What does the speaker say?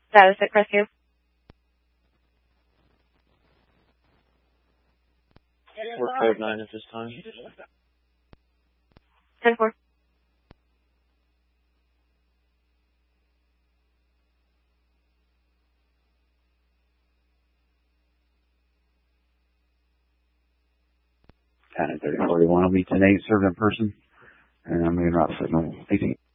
Status at Crestview. We're code 9 at this time. 10-4. Kind of 3041. I'll be 10-8 served in person. And I'm moving route signal 18.